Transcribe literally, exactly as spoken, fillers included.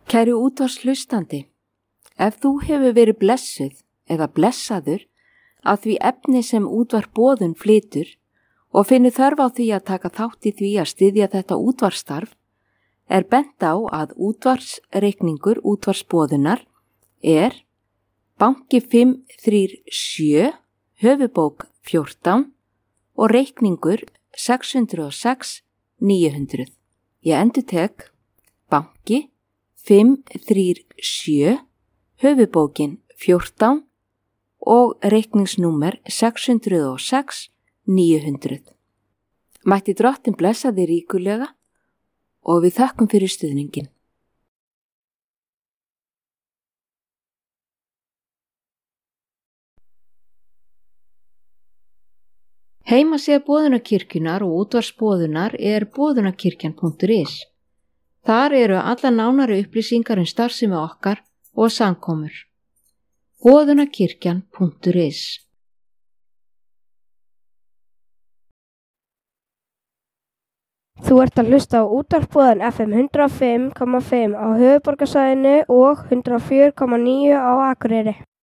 Kæru útvarpshlustandi, ef þú hefur verið blessuð eða blessaður að því efni sem útvarp Boðun flytur og finnur þörf á því að taka þátt í því að styðja þetta útvarpsstarf, er bent á að útvarpsreikningur útvarps Boðunar er banki fimm þrjú sjö, höfubók fjórtán og reikningur sex hundruð og sex níu hundruð. Ég endurtek banki fimm þrjú sjö, höfubókin fjórtán og reikningsnúmer sex hundruð og sex níu hundruð. Mætti Drottinn blessa þig ríkulega og við þökkum fyrir stuðningin. Heimasíða Boðunarkirkjunnar og útvarps Boðunar er boðunarkirkjan punktur is. Þar eru alla nánari upplýsingar um starfsemi okkar og samkomur. boðunarkirkjan punktur is. Þú ert að hlusta á útvarp Boðun F M hundrað og fimm komma fimm á höfuðborgarsvæðinu og hundrað og fjögur komma níu á Akureyri.